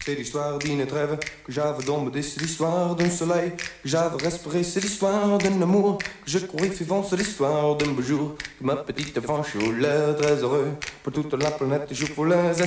C'est l'histoire d'une trêve que j'avais dompté, c'est l'histoire d'un soleil que j'avais respiré, c'est l'histoire d'un amour que je courais vivant, c'est l'histoire d'un beau jour que ma petite enfant l'air très heureux. Pour toute la planète, je pour les